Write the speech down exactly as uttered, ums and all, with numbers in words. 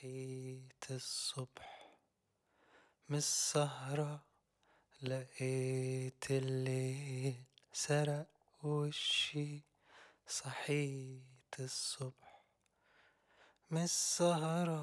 صحيت الصبح من السهرة، لقيت الليل سرق وشي. صحيت الصبح من السهرة